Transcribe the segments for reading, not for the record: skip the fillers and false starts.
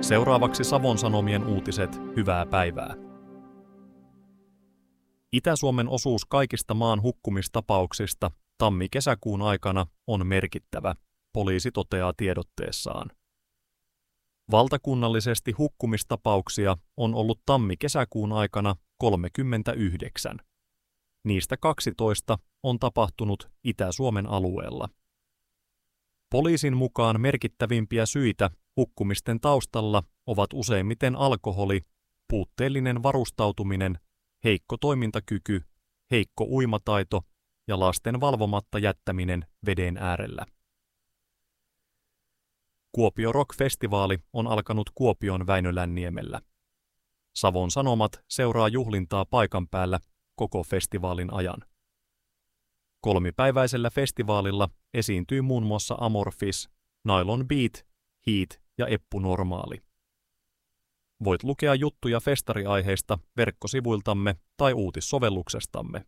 Seuraavaksi Savon Sanomien uutiset, hyvää päivää. Itä-Suomen osuus kaikista maan hukkumistapauksista tammi-kesäkuun aikana on merkittävä, poliisi toteaa tiedotteessaan. Valtakunnallisesti hukkumistapauksia on ollut tammi-kesäkuun aikana 39. Niistä 12 on tapahtunut Itä-Suomen alueella. Poliisin mukaan merkittävimpiä syitä hukkumisten taustalla ovat useimmiten alkoholi, puutteellinen varustautuminen, heikko toimintakyky, heikko uimataito ja lasten valvomatta jättäminen veden äärellä. Kuopio Rock-festivaali on alkanut Kuopion Väinölänniemellä. Savon Sanomat seuraa juhlintaa paikan päällä koko festivaalin ajan. Kolmipäiväisellä festivaalilla esiintyy muun muassa Amorphis, Nylon Beat, Heat ja Eppu Normaali. Voit lukea juttuja festariaiheista verkkosivuiltamme tai uutissovelluksestamme.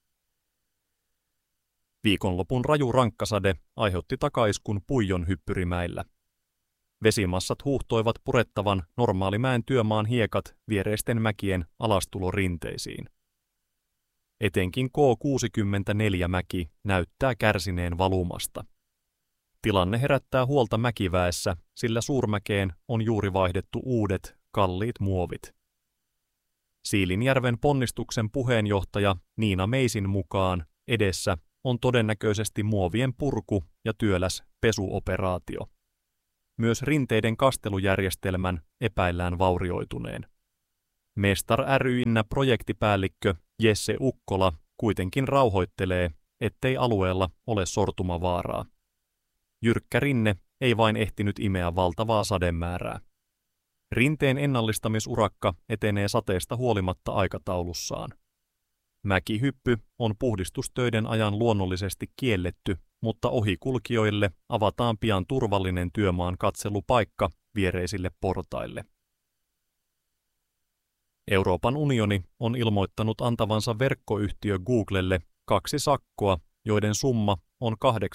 Viikonlopun raju rankkasade aiheutti takaiskun Puijon Hyppyrimäillä. Vesimassat huuhtoivat purettavan Normaalimäen työmaan hiekat viereisten mäkien alastulorinteisiin. Etenkin K64-mäki näyttää kärsineen valumasta. Tilanne herättää huolta mäkiväessä, sillä suurmäkeen on juuri vaihdettu uudet, kalliit muovit. Siilinjärven ponnistuksen puheenjohtaja Niina Meisin mukaan edessä on todennäköisesti muovien purku ja työläs pesuoperaatio. Myös rinteiden kastelujärjestelmän epäillään vaurioituneen. Mestar ry:n projektipäällikkö Jesse Ukkola kuitenkin rauhoittelee, ettei alueella ole sortumavaaraa. Jyrkkä rinne ei vain ehtinyt imeä valtavaa sademäärää. Rinteen ennallistamisurakka etenee sateesta huolimatta aikataulussaan. Mäkihyppy on puhdistustöiden ajan luonnollisesti kielletty, mutta ohikulkijoille avataan pian turvallinen työmaan katselupaikka viereisille portaille. Euroopan unioni on ilmoittanut antavansa verkkoyhtiö Googlelle 2 sakkoa, joiden summa on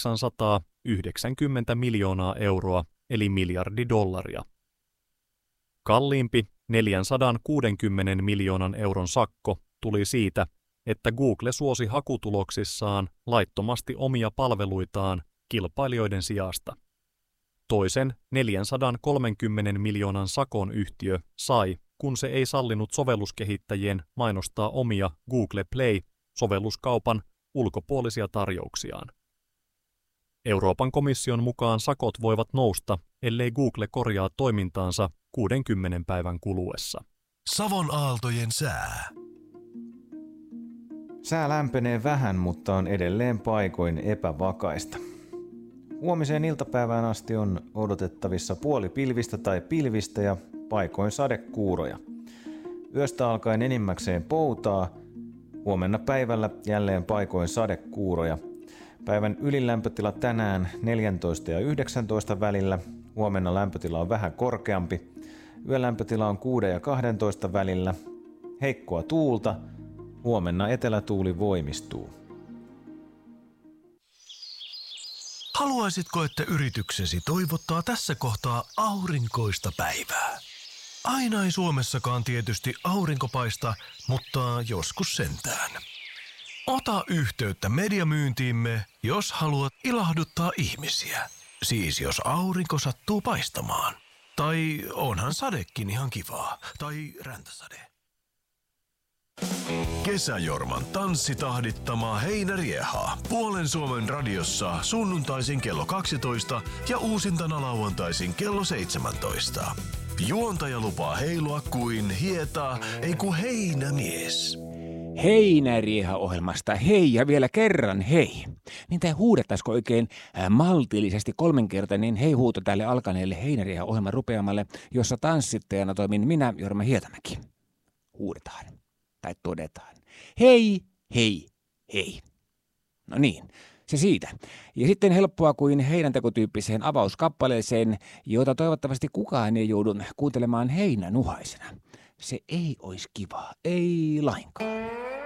890 miljoonaa euroa eli miljardi dollaria. Kalliimpi 460 miljoonan euron sakko tuli siitä, että Google suosi hakutuloksissaan laittomasti omia palveluitaan kilpailijoiden sijasta. Toisen 430 miljoonan sakon yhtiö sai, kun se ei sallinut sovelluskehittäjien mainostaa omia Google Play-sovelluskaupan ulkopuolisia tarjouksiaan. Euroopan komission mukaan sakot voivat nousta, ellei Google korjaa toimintaansa 60 päivän kuluessa. Savon aaltojen sää. Sää lämpenee vähän, mutta on edelleen paikoin epävakaista. Huomiseen iltapäivään asti on odotettavissa puolipilvistä tai pilvistä ja paikoin sadekuuroja. Yöstä alkaen enimmäkseen poutaa, huomenna päivällä jälleen paikoin sadekuuroja. Päivän ylilämpötila tänään 14 ja 19 välillä, huomenna lämpötila on vähän korkeampi. Yölämpötila on 6 ja 12 välillä, heikkoa tuulta, huomenna etelätuuli voimistuu. Haluaisitko, että yrityksesi toivottaa tässä kohtaa aurinkoista päivää? Aina ei Suomessakaan tietysti aurinko paista, mutta joskus sentään. Ota yhteyttä mediamyyntiimme, jos haluat ilahduttaa ihmisiä. Siis jos aurinko sattuu paistamaan. Tai onhan sadekin ihan kivaa. Tai räntäsade. Kesäjorman tanssitahdittama Heinärieha. Puolen Suomen radiossa sunnuntaisin kello 12 ja uusintana lauantaisin kello 17. Juontaja lupaa heilua kuin hieta, ei kun heinämies. Heinärieha-ohjelmasta hei ja vielä kerran hei. Niin tää huudettaisiko oikein maltillisesti 3-kertainen hei-huuto tälle alkaneelle Heinärieha-ohjelman rupeamalle, jossa tanssittajana toimin minä, Jorma Hietamäki. Huudetaan. Tai todetaan. Hei, hei, hei. No niin, se siitä. Ja sitten helppoa kuin heinäntekotyyppiseen avauskappaleeseen, jota toivottavasti kukaan ei joudu kuuntelemaan heinänuhaisena. Se ei ois kivaa, ei lainkaan.